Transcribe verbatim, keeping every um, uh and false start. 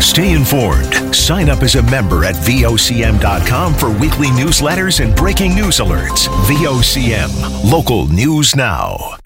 Stay informed. Sign up as a member at V O C M dot com for weekly newsletters and breaking news alerts. V O C M, local news now.